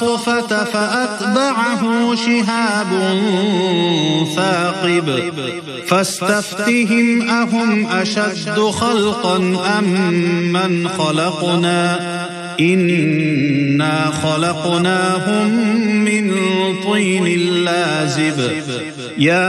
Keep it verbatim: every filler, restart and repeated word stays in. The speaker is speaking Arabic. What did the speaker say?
الطُّفَةَ فَأَتْبَعَهُ شِهَابٌ ثَاقِبٌ فَاسْتَفْتِهِمْ أَهُمْ أَشَدُّ خَلْقًا أَمْ مَنْ خَلَقْنَا إِنَّا خَلَقْنَاهُمْ مِنْ طِينٍ لَازِبٍ.